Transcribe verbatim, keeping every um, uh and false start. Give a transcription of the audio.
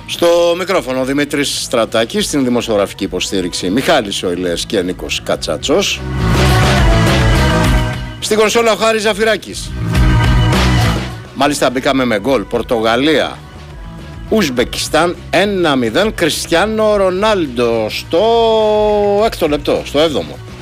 Στο μικρόφωνο Δημήτρης Στρατάκης, στην δημοσιογραφική υποστήριξη Μιχάλης Οηλές και Νίκος Κατσάτσος. Στην κονσόλα ο Χάρης Ζαφυράκης. Μάλιστα μπήκαμε με γκολ. Πορτογαλία, Ουσμπεκιστάν ένα μηδέν. Κριστιάνο Ρονάλντο στο έκτο λεπτό, στο έβδομο.